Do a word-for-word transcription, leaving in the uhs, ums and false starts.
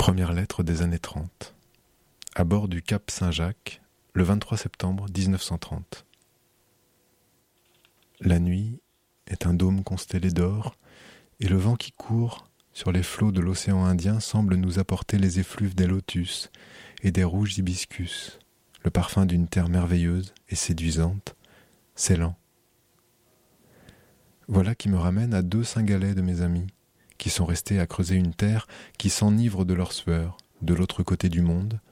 Première lettre des années trente. À bord du Cap Saint-Jacques, le vingt-trois septembre dix-neuf cent trente. La nuit est un dôme constellé d'or, et le vent qui court sur les flots de l'océan Indien semble nous apporter les effluves des lotus et des rouges hibiscus, le parfum d'une terre merveilleuse et séduisante, Ceylan. Voilà qui me ramène à deux Cingalais de mes amis, qui sont restés à creuser une terre qui s'enivre de leur sueur, de l'autre côté du monde,